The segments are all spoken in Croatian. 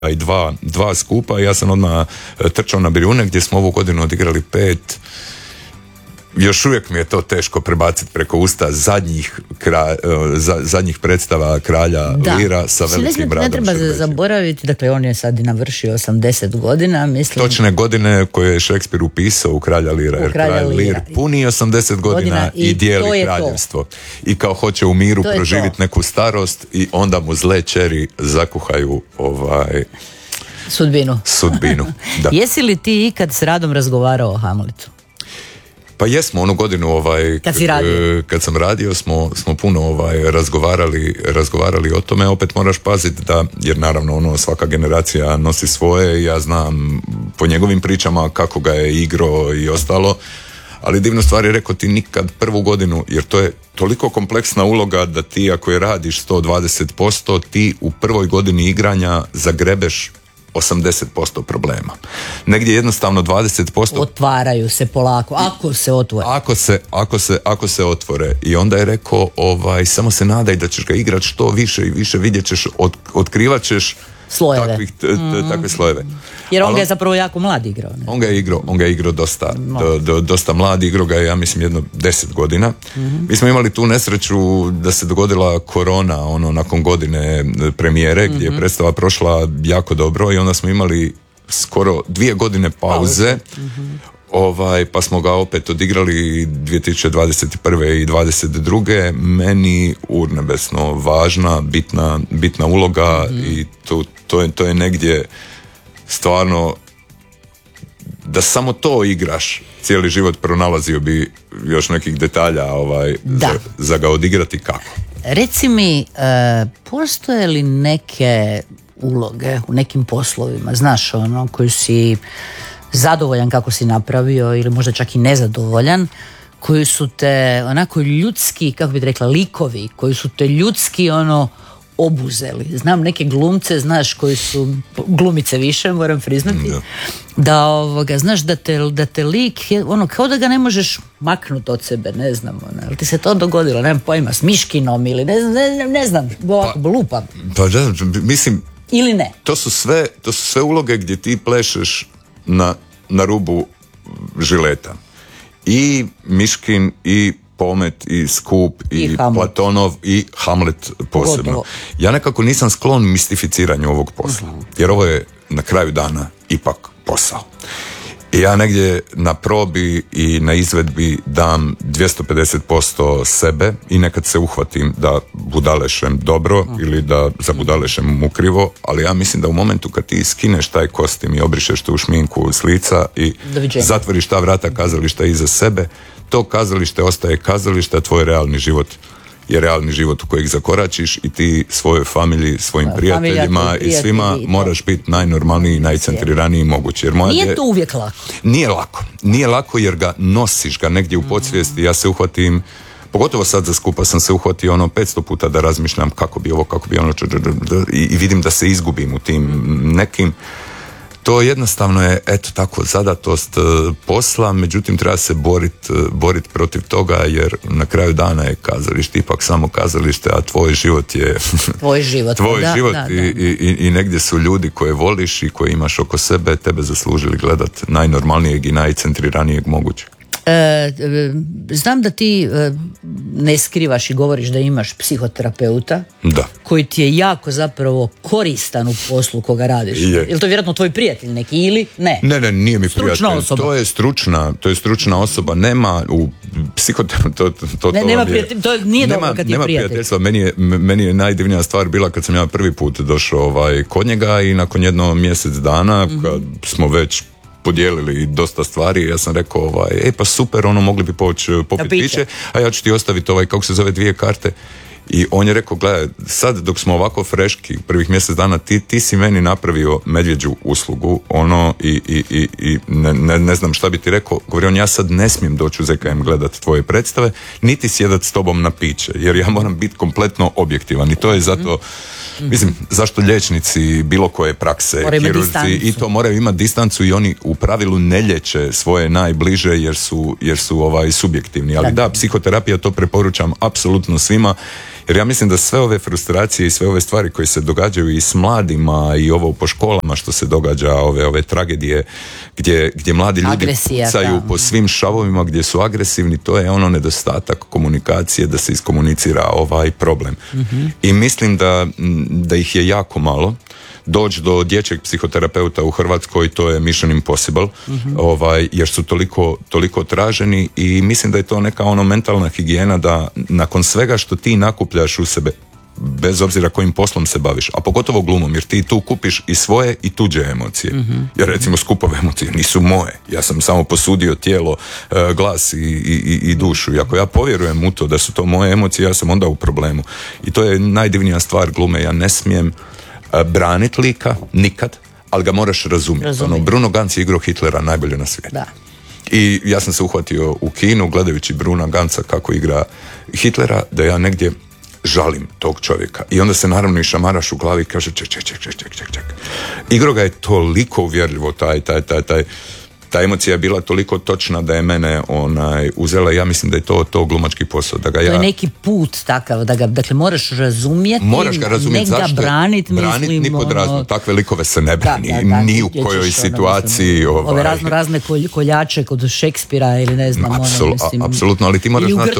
i dva skupa. Ja sam odmah trčao na Brijune gdje smo ovu godinu odigrali 5. Još uvijek mi je to teško prebaciti preko usta zadnjih predstava Kralja Lira sa velikim radom. Ne treba zaboraviti, dakle on je sad i navršio 80 godina, mislim. Točne godine koje je Šekspir upisao u Kralja Lira, jer Kralj Lir puni 80 godina i dijeli kraljevstvo. I kao hoće u miru proživjeti neku starost i onda mu zle čeri zakuhaju sudbinu. Da. Jesi li ti ikad s Radom razgovarao o Hamletu? Pa jesmo, onu godinu kad sam radio smo puno razgovarali o tome. Opet moraš paziti da, jer naravno svaka generacija nosi svoje, ja znam po njegovim pričama kako ga je igrao i ostalo, ali divnu stvar je rekao, ti nikad prvu godinu, jer to je toliko kompleksna uloga da ti ako je radiš 120%, ti u prvoj godini igranja zagrebeš 80% problema. Negdje jednostavno 20% otvaraju se polako, ako se otvore. Ako se otvore. I onda je rekao, samo se nadaj da ćeš ga igrati što više i više, vidjet ćeš, otkrivat ćeš slojeve. Takve slojeve. Jer on ga je zapravo jako mlad igrao. Ne? On ga je igrao dosta mlad, igrao ga je, ja mislim, jedno 10 godina. Mi smo imali tu nesreću da se dogodila korona, nakon godine premijere, gdje je predstava prošla jako dobro i onda smo imali skoro 2 godine pauze. Pa smo ga opet odigrali 2021. i 2022. Meni urnebesno važna, bitna uloga i to je negdje stvarno, da samo to igraš cijeli život, pronalazio bi još nekih detalja za ga odigrati kako. Reci mi, postoje li neke uloge u nekim poslovima, znaš, koji si zadovoljan kako si napravio ili možda čak i nezadovoljan, koji su te onako ljudski, kako bih rekla, likovi, koji su te ljudski obuzeli. Znam neke glumce, znaš, koji su glumice više, moram priznati, da znaš da te lik, kao da ga ne možeš maknuti od sebe, ne znam, ali ti se to dogodilo, nemam pojma, s Miškinom ili ne znam, lupam. Pa da, mislim, ili ne. To su sve uloge gdje ti plešeš na rubu žileta. I Miškin, i Pomet, i Skup, i Platonov, i Hamlet posebno. Gotovo. Ja nekako nisam sklon mistificiranju ovog posla, jer ovo je na kraju dana ipak posao. I ja negdje na probi i na izvedbi dam 250% sebe i nekad se uhvatim da budalešem dobro ili da za budalešem ukrivo, ali ja mislim da u momentu kad ti skineš taj kostim i obrišeš tu šminku s lica i zatvoriš ta vrata kazališta iza sebe, to kazalište ostaje kazalište, a tvoj realni život je realni život u kojeg zakoračiš i ti svojoj familiji, svojim prijateljima i svima moraš biti najnormalniji i najcentriraniji mogući. Jer nije to uvijek lako. Nije lako jer ga nosiš ga negdje u podsvijesti. Ja se uhvatim, pogotovo sad za Skupa sam se uhvatio 500 puta da razmišljam kako bi ono i vidim da se izgubim u tim nekim. To jednostavno je, tako, zadatost posla, međutim treba se boriti protiv toga, jer na kraju dana je kazalište ipak samo kazalište, a tvoj život je tvoj život i negdje su ljudi koje voliš i koje imaš oko sebe tebe zaslužili gledat najnormalnijeg i najcentriranijeg mogućeg. Znam da ti ne skrivaš i govoriš da imaš psihoterapeuta koji ti je jako zapravo koristan u poslu koga radiš. Je li to vjerojatno tvoj prijatelj neki ili ne? Ne, nije mi stručna prijatelj. Osoba. To je stručna osoba. Nema u psihoterapeutu to nije dobro kad ti je prijatelj. Meni je najdivnija stvar bila kad sam ja prvi put došao kod njega i nakon jedno mjesec dana kad smo već podijelili dosta stvari, ja sam rekao pa super, mogli bi poći popiti piće, a ja ću ti ostaviti kako se zove 2 karte. I on je rekao, gledaj, sad dok smo ovako freški prvih mjesec dana, ti si meni napravio medvjeđu uslugu, i ne znam šta bi ti rekao. Govori on, ja sad ne smijem doći u ZKM gledat tvoje predstave, niti sjedat s tobom na piće, jer ja moram biti kompletno objektivan i to je zato, mislim, zašto liječnici bilo koje prakse, kirurzi i to moraju imati distancu i oni u pravilu ne liječe svoje najbliže jer su subjektivni, ali da, psihoterapija to preporučam apsolutno svima. Jer ja mislim da sve ove frustracije i sve ove stvari koje se događaju i s mladima i ovo po školama što se događa, ove tragedije gdje mladi ljudi pucaju po svim šavovima, gdje su agresivni, to je ono nedostatak komunikacije, da se iskomunicira ovaj problem. I mislim da ih je jako malo. Doći do dječjeg psihoterapeuta u Hrvatskoj, to je mission impossible, jer su toliko traženi, i mislim da je to neka mentalna higijena, da nakon svega što ti nakupljaš u sebe, bez obzira kojim poslom se baviš, a pogotovo glumom, jer ti tu kupiš i svoje i tuđe emocije. Jer recimo skupove emocije nisu moje, ja sam samo posudio tijelo, glas i dušu, i ako ja povjerujem u to da su to moje emocije, ja sam onda u problemu. I to je najdivnija stvar glume, ja ne smijem branit lika, nikad, ali ga moraš razumjeti. Bruno Ganz je igrao Hitlera najbolje na svijetu. Da. I ja sam se uhvatio u kinu gledajući Bruna Gansa kako igra Hitlera, da ja negdje žalim tog čovjeka. I onda se naravno i šamaraš u glavi i kaže ček. Igro ga je toliko uvjerljivo, ta emocija je bila toliko točna da je mene uzela. Ja mislim da je to glumački posao. To je neki put takav, da ga dakle moraš razumjeti, ne ga braniti, ni pod razno. Takve likove se ne brani, ni u kojoj situaciji. Ove razne koljače kod Šekspira ili ne znam. Apsolutno, ali ti moraš znati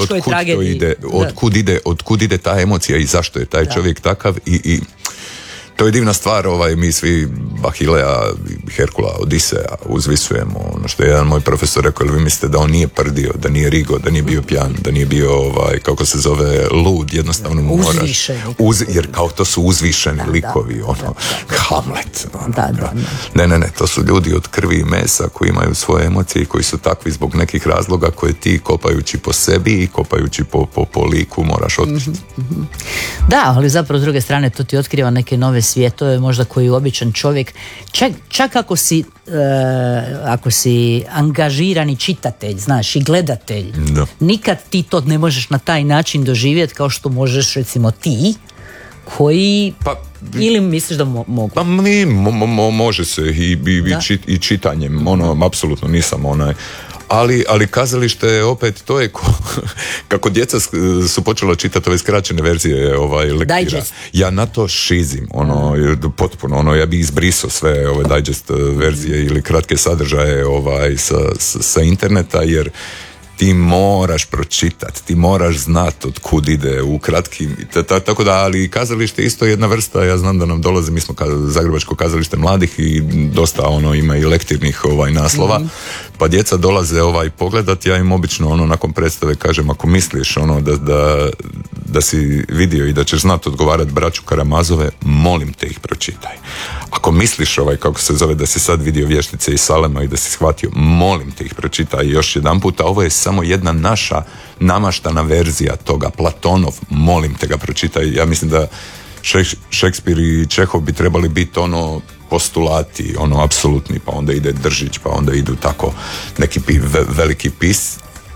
otkud ide ta emocija i zašto je taj čovjek takav, i to je divna stvar, mi svi Ahilea, Herkula, Odiseja uzvisujemo. Ono što je jedan moj profesor rekao, vi mislite da on nije prdio, da nije rigo, da nije bio pijan, da nije bio kako se zove, lud, jednostavno mu moraš. Jer kao to su uzvišeni likovi, Hamlet. Ne, to su ljudi od krvi i mesa koji imaju svoje emocije i koji su takvi zbog nekih razloga koje ti kopajući po sebi i kopajući po liku moraš otkriti. Da, ali zapravo s druge strane to ti otkriva neke nove svjetove, možda koji običan čovjek, čak ako si angažirani čitatelj, znaš, i gledatelj, nikad ti to ne možeš na taj način doživjeti kao što možeš recimo ti, koji ili misliš da mogu? Pa može se i čitanjem, apsolutno nisam ali kazalište je opet, to je kako djeca su počela čitati ove skraćene verzije lektira. Digest. Ja na to šizim, potpuno, ja bih izbrisao sve ove digest verzije ili kratke sadržaje sa interneta, jer ti moraš pročitati, ti moraš znati od kud ide u kratkim, tako da, ali kazalište je isto jedna vrsta, ja znam da nam dolazi, mi smo Zagrebačko kazalište mladih i dosta ima i lektirnih naslova, pa djeca dolaze pogledati, ja im obično nakon predstave kažem, ako misliš da si vidio i da ćeš znati odgovarati braću Karamazove, molim te ih pročitaj. Ako misliš kako se zove, da si sad vidio Vještice iz Salema i da si shvatio, molim te ih pročitaj još jedan puta, ovo je samo jedna naša namaštana verzija toga, Platonov, molim te ga pročitaj. Ja mislim da Šekspir i Čehov bi trebali biti postulati, apsolutni, pa onda ide Držić, pa onda idu tako neki veliki pisci.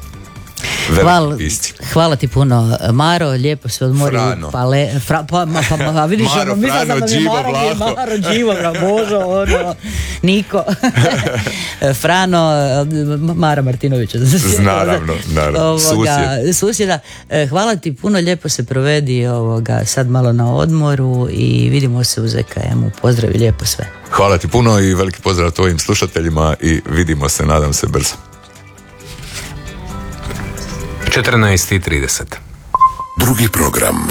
Hvala ti puno, Maro, lijepo se odmori. Vidiš, Maro, Frano, Đivo, Božo, Niko. Frano, Mara Martinovića. Naravno, susjeda. Hvala ti puno, lijepo se provedi sad malo na odmoru i vidimo se u ZKM-u. Pozdrav i lijepo sve. Hvala ti puno i veliki pozdrav tvojim slušateljima i vidimo se, nadam se, brzo. 14:30. Drugi program.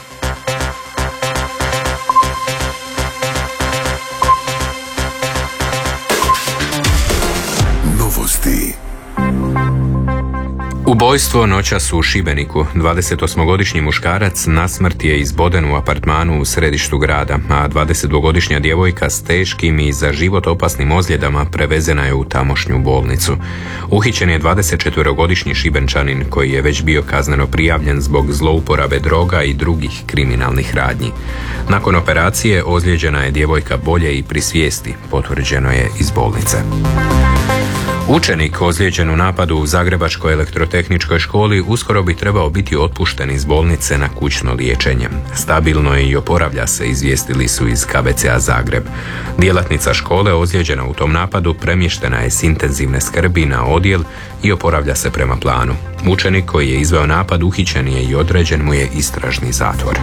Novosti. Ubojstvo noćas u Šibeniku. 28-godišnji muškarac nasmrt je izboden u apartmanu u središtu grada, a 22-godišnja djevojka s teškim i za život opasnim ozljedama prevezena je u tamošnju bolnicu. Uhićen je 24-godišnji Šibenčanin koji je već bio kazneno prijavljen zbog zlouporabe droga i drugih kriminalnih radnji. Nakon operacije ozlijeđena je djevojka bolje i pri svijesti, potvrđeno je iz bolnice. Učenik ozlijeđen u napadu u Zagrebačkoj elektrotehničkoj školi uskoro bi trebao biti otpušten iz bolnice na kućno liječenje. Stabilno je i oporavlja se, izvijestili su iz KBC-a Zagreb. Djelatnica škole ozlijeđena u tom napadu premještena je s intenzivne skrbi na odjel i oporavlja se prema planu. Učenik koji je izveo napad uhićen je i određen mu je istražni zatvor.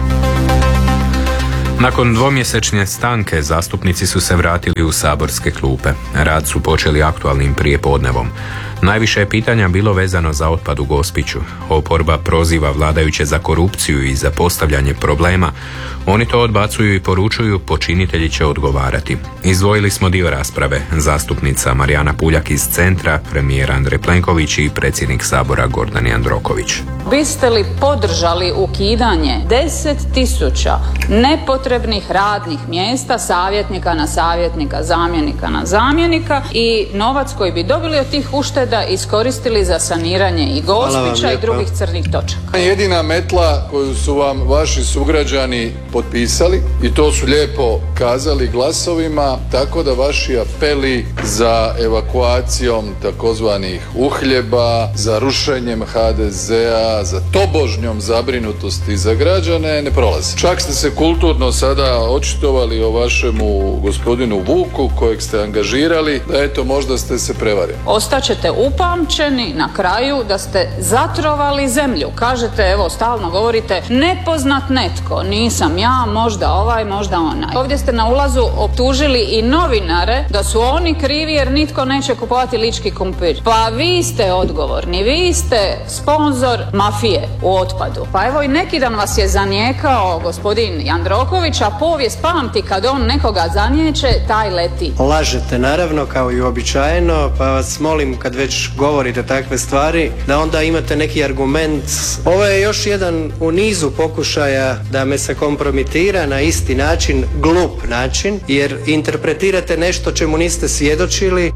Nakon dvomjesečne stanke zastupnici su se vratili u saborske klupe. Rad su počeli aktualnim prijepodnevom. Najviše je pitanja bilo vezano za otpad u Gospiću. Oporba proziva vladajuće za korupciju i za postavljanje problema. Oni to odbacuju i poručuju, počinitelji će odgovarati. Izdvojili smo dio rasprave. Zastupnica Marijana Puljak iz Centra, premijer Andrej Plenković i predsjednik Sabora Gordan Jandroković. Biste li podržali ukidanje 10.000 nepotrebnih radnih mjesta, savjetnika na savjetnika, zamjenika na zamjenika i novac koji bi dobili od tih ušteda iskoristili za saniranje i Gospića i drugih crnih točaka? Jedina metla koju su vam vaši sugrađani potpisali i to su lijepo kazali glasovima, tako da vaši apeli za evakuacijom takozvanih uhljeba, za rušenjem HDZ-a, za tobožnjom zabrinutosti za građane ne prolaze. Čak ste se kulturno sada očitovali o vašemu gospodinu Vuku kojeg ste angažirali, da eto možda ste se prevarili. Ostaćete upamćeni na kraju da ste zatrovali zemlju. Kažete, evo stalno govorite, nepoznat netko, nisam ja, možda ovaj, možda onaj. Ovdje ste na ulazu optužili i novinare da su oni krivi jer nitko neće kupovati lički krumpir. Pa vi ste odgovorni, vi ste sponzor mafije u otpadu. Pa evo i neki dan vas je zanijekao gospodin Jandroković, a povijest pamti kad on nekoga zaniječe, taj leti. Lažete naravno kao i uobičajeno, pa vas molim kad već govorite takve stvari da onda imate neki argument. Ovo je još jedan u nizu pokušaja da me se kompromitira na isti način, glup način, jer interpretirate nešto čemu niste svjedočili.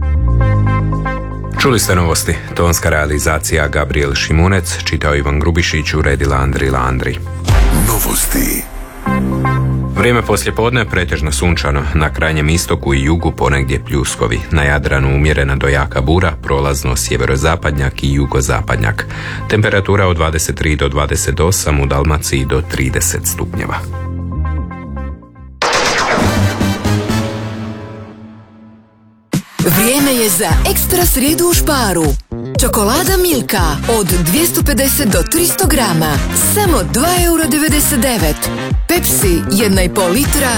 Čuli ste novosti. Tonska realizacija Gabriel Šimunec, čitao Ivan Grubišić, uredila Andrila Andri. Novosti. Vrijeme poslijepodne pretežno sunčano, na krajnjem istoku i jugu ponegdje pljuskovi, na Jadranu umjerena do jaka bura, prolazno sjeverozapadnjak i jugozapadnjak. Temperatura od 23 do 28, u Dalmaciji do 30 stupnjeva. Vrijeme je za ekstra srijedu u Sparu. Čokolada Milka od 250 do 300 grama, samo €2,99. Pepsi 1,5 litra,